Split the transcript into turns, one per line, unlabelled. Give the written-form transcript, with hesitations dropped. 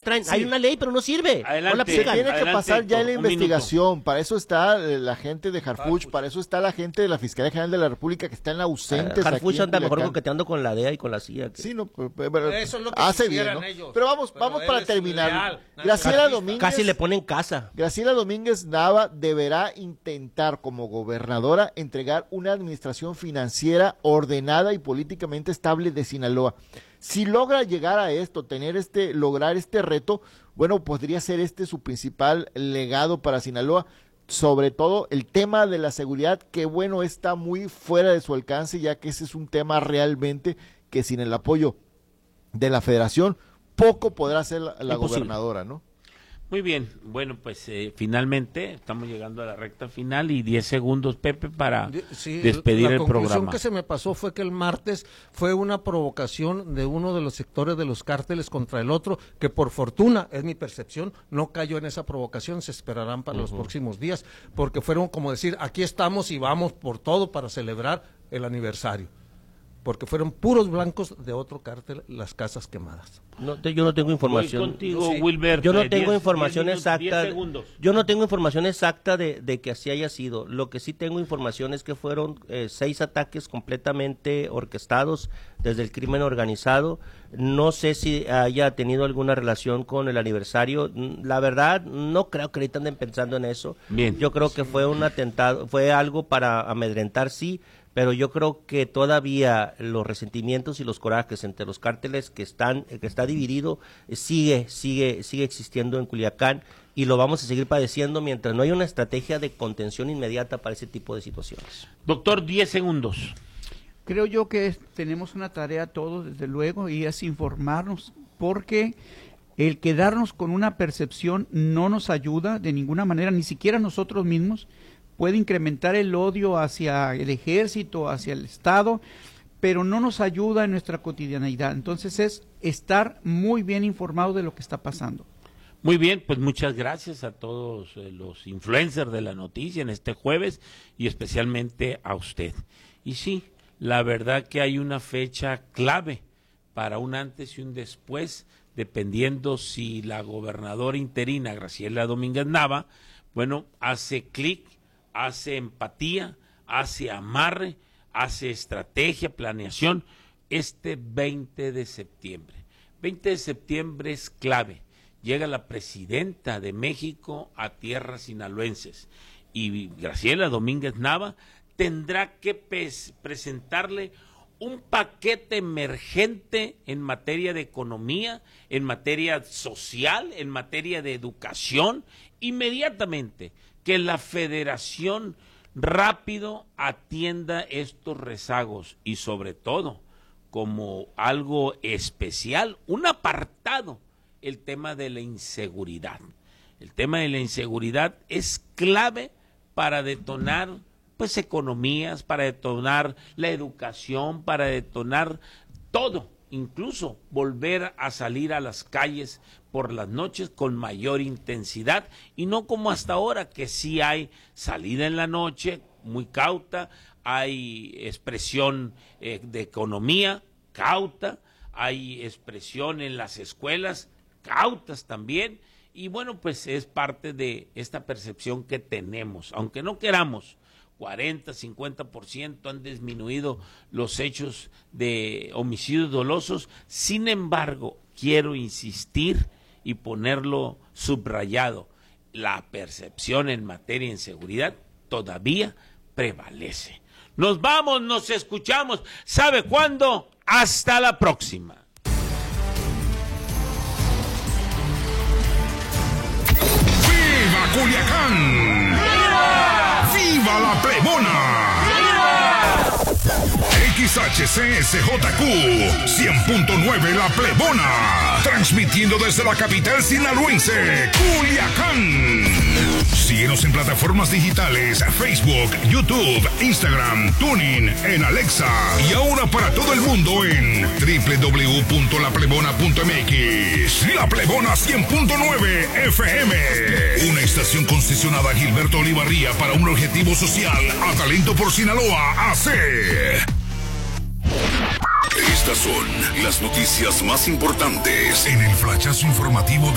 traen. Sí. Hay una ley, pero no sirve.
Adelante,
se tiene que pasar ya en la investigación.
Minuto.
Para eso está la gente de Harfuch, para eso está la gente de la Fiscalía General de la República que están ausentes.
Harfuch anda mejor coqueteando con la DEA y con la CIA.
Sí, no, pero
eso es lo que
hace bien, ¿no?
ellos.
Pero vamos para terminar. Graciela Domínguez,
casi le ponen casa.
Graciela Domínguez Nava deberá intentar como gobernadora entregar una administración financiera ordenada y políticamente estable de Sinaloa. Si logra llegar a esto, lograr este reto, bueno, podría ser su principal legado para Sinaloa, sobre todo el tema de la seguridad, que bueno, está muy fuera de su alcance, ya que ese es un tema realmente que sin el apoyo de la federación, poco podrá hacer la gobernadora, ¿no?
Muy bien, bueno, pues finalmente estamos llegando a la recta final y 10 segundos, Pepe, para despedir el programa. La conclusión
que se me pasó fue que el martes fue una provocación de uno de los sectores de los cárteles contra el otro, que por fortuna, es mi percepción, no cayó en esa provocación, se esperarán para los próximos días, porque fueron como decir, aquí estamos y vamos por todo para celebrar el aniversario. Porque fueron puros blancos de otro cártel las casas quemadas.
Yo no tengo información.
Voy contigo, Wilber.
Yo no tengo información exacta. Yo no tengo información exacta de que así haya sido. Lo que sí tengo información es que fueron 6 ataques completamente orquestados desde el crimen organizado. No sé si haya tenido alguna relación con el aniversario. La verdad, no creo que ahorita anden pensando en eso.
Bien.
Yo creo que fue un atentado, fue algo para amedrentar, sí. Pero yo creo que todavía los resentimientos y los corajes entre los cárteles que está dividido sigue existiendo en Culiacán y lo vamos a seguir padeciendo mientras no haya una estrategia de contención inmediata para ese tipo de situaciones.
Doctor, 10 segundos.
Creo yo que tenemos una tarea todos, desde luego, y es informarnos, porque el quedarnos con una percepción no nos ayuda de ninguna manera, ni siquiera nosotros mismos. Puede incrementar el odio hacia el ejército, hacia el Estado, pero no nos ayuda en nuestra cotidianeidad. Entonces es estar muy bien informado de lo que está pasando.
Muy bien, pues muchas gracias a todos los influencers de la noticia en este jueves y especialmente a usted. Y sí, la verdad que hay una fecha clave para un antes y un después, dependiendo si la gobernadora interina, Graciela Domínguez Nava, bueno, hace clic, hace empatía, hace amarre, hace estrategia, planeación, este 20 de septiembre. 20 de septiembre es clave. Llega la presidenta de México a tierras sinaloenses y Graciela Domínguez Nava tendrá que presentarle un paquete emergente en materia de economía, en materia social, en materia de educación, inmediatamente que la federación rápido atienda estos rezagos y sobre todo, como algo especial, un apartado, el tema de la inseguridad. El tema de la inseguridad es clave para detonar pues economías, para detonar la educación, para detonar todo, incluso volver a salir a las calles por las noches con mayor intensidad y no como hasta ahora, que sí hay salida en la noche muy cauta, hay expresión de economía cauta, hay expresión en las escuelas cautas también, y bueno, pues es parte de esta percepción que tenemos, aunque no queramos. 40, 50% han disminuido los hechos de homicidios dolosos. Sin embargo, quiero insistir y ponerlo subrayado, la percepción en materia de inseguridad todavía prevalece. Nos vamos, nos escuchamos. ¿Sabe cuándo? Hasta la próxima.
¡Viva Culiacán! ¡Viva! ¡Viva la Plebona! XHCSJQ 100.9 La Plebona, transmitiendo desde la capital sinaloense, Culiacán. Síguenos en plataformas digitales, Facebook, YouTube, Instagram, TuneIn, en Alexa y ahora para todo el mundo en www.laplebona.mx. La Plebona 100.9 FM, una estación concesionada a Gilberto Olivarría para un objetivo social, a Talento por Sinaloa AC. Estas son las noticias más importantes en el flashazo informativo de